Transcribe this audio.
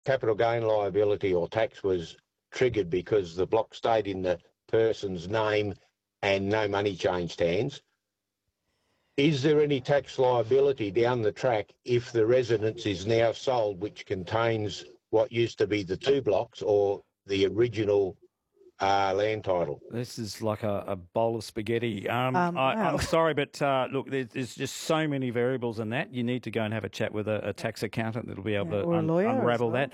capital gain liability or tax was triggered because the block stayed in the person's name and no money changed hands. Is there any tax liability down the track if the residence is now sold, which contains what used to be the 2 blocks or the original land title? This is like a bowl of spaghetti. Wow. I'm sorry, but look, there's just so many variables in that. You need to go and have a chat with a tax accountant that'll be able to or a lawyer as unravel well. that.